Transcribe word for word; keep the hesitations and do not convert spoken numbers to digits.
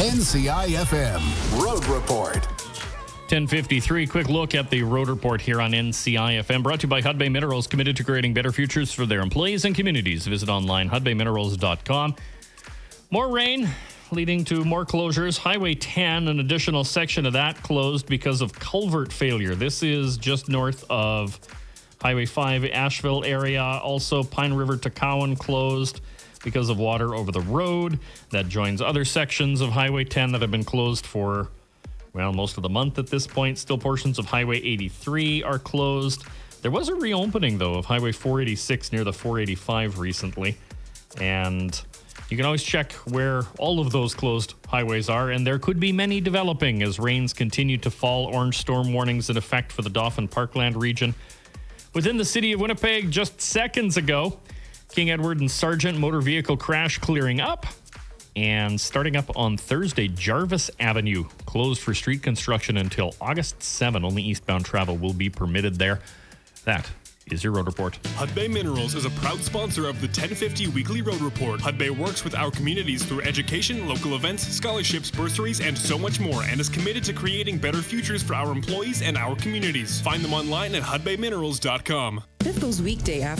N C I F M Road Report. ten fifty-three, quick look at the road report here on N C I F M, brought to you by Hudbay Minerals, committed to creating better futures for their employees and communities. Visit online, hudbay minerals dot com. More rain, leading to more closures. Highway ten, an additional section of that closed because of culvert failure. This is just north of Highway five, Asheville area. Also, Pine River to Cowan closed because of water over the road. That joins other sections of Highway ten that have been closed for, well, most of the month at this point. Still portions of Highway eighty-three are closed. There was a reopening, though, of Highway four eighty-six near the four eighty-five recently. And you can always check where all of those closed highways are, and there could be many developing as rains continue to fall. Orange storm warnings in effect for the Dauphin Parkland region. Within the city of Winnipeg, just seconds ago, King Edward and Sargent motor vehicle crash clearing up. And starting up on Thursday, Jarvis Avenue closed for street construction until August seventh. Only eastbound travel will be permitted there. That is your road report. Hudbay Minerals is a proud sponsor of the ten fifty Weekly Road Report. Hudbay works with our communities through education, local events, scholarships, bursaries, and so much more, and is committed to creating better futures for our employees and our communities. Find them online at hudbay minerals dot com. What if those weekday afternoons